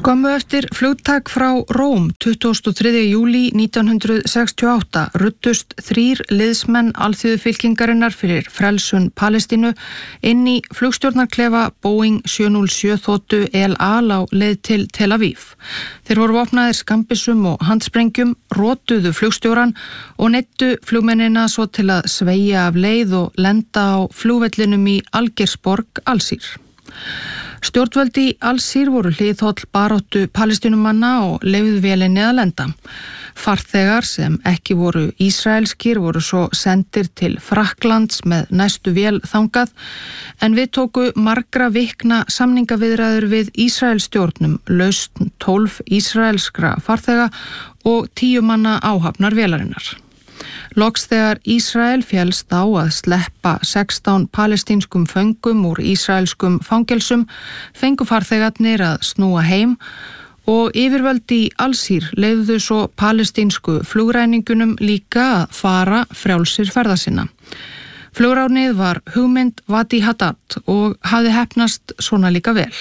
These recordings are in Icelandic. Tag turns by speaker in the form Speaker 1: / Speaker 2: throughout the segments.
Speaker 1: Skömmu eftir flugtak frá Róm 23. júlí 1968 ruddust 3 liðsmenn alþýðufylkingarinnar fyrir frelsun Palestínu inn í flugstjórnarklefa Boeing 707 þotu El Al á leið til Tel Aviv. Þeir voru vopnaðir skammbissum og handsprengjum, rotuðu flugstjóran og neyddu flugmennina svo til að sveigja af leið og lenda á flugvellinum í Algeirsborg, Alsír. Stjórnvöld í Alsír voru hliðhóll baráttu Palestínumanna og leyfðu vélinni að lenda. Farþegar sem ekki voru ísraelskir voru svo sendir til Frakklands með næstu vél þangað, en við tóku margra vikna samningaviðræður við Ísraelstjórnum, lausn 12 ísraelskra farþega og 10 manna áhafnar vélarinnar. Loks þegar Ísrael féllst á að sleppa 16 palestínskum föngum úr ísraelskum fangelsum, fengu farþegarnir að snúa heim og yfirvöld í Alsír leyfðu svo palestínsku flugræningunum líka að fara frjálsir ferða sinna. Flugránið var hugmynd Vadi Haddad og hafði heppnast svona líka vel.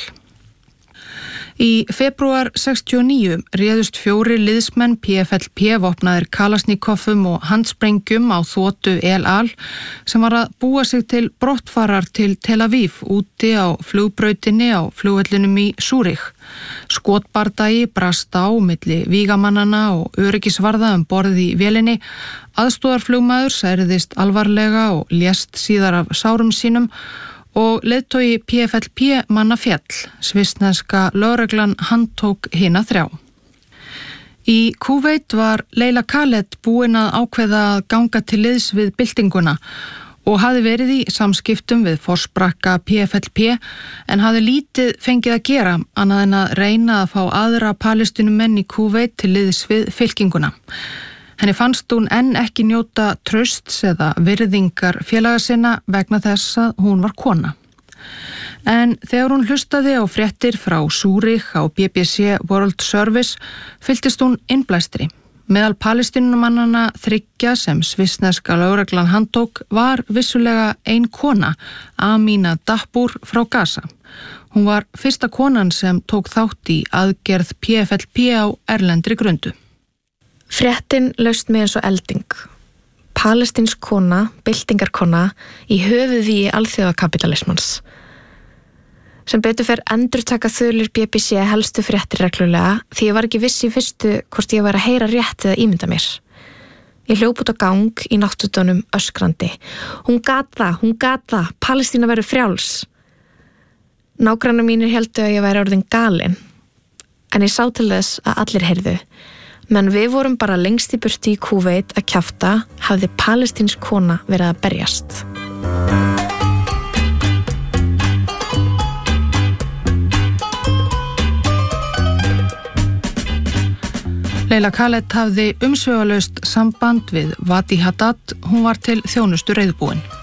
Speaker 1: Í febrúar 69 réðust 4 liðsmenn PFLP vopnaðir Kalashnikovum og handsprengjum á þotu El Al sem var að búa sig til brottfarar til Tel Aviv úti á flugbrautinni á flugvellinum í Zúrich. Skotbardagi brast á milli vígamannana og öryggisvarða borð í vélinni. Aðstoðarflugmaður særðist alvarlega og lést síðar af sárum sínum og leiðtogi PFLP manna féll. Svissneska lögreglan handtók hina 3. Í Kúveit var Leila Khaled búin að ákveða að ganga til liðs við byltinguna og hafði verið í samskiptum við forsprakka PFLP en hafði lítið fengið að gera annað en að reyna að fá aðra palestínumenn í Kúveit til liðs við fylkinguna. Henni fannst hún enn ekki njóta trausts eða virðingar félaga sinna vegna þess að hún var kona. En þegar hún hlustaði á fréttir frá Zúrich á BBC World Service fylltist hún innblæstri. Meðal palestínumannanna 3 sem svissneska lögreglan handtók var vissulega ein kona, Amina Dabbur frá Gaza. Hún var fyrsta konan sem tók þátt í aðgerð PFLP á erlendri grundu.
Speaker 2: Fréttin laust mig eins og elding. Palestínsk kona, byltingarkona, í höfuðvíi alþjóðakapitalismans. Sem betur fer endurtaka þulir BBC helstu fréttir reglulega því ég var ekki viss í fyrstu hvort ég var að heyra rétt eða ímynda mér. Ég hljóp út á gang í náttúrunum öskrandi. Hún gat það, Palestína verður frjáls. Nágrannar mínir héldu að ég væri orðin galin, en ég sá til þess að allir heyrðu. Men við vorum bara lengst í burtu í Kúveit að kjafta, hafði palestínsk kona verið að berjast.
Speaker 1: Leila Khaled hafði umsvifalaust samband við Vadi Haddad, hún var til þjónustu reiðubúin.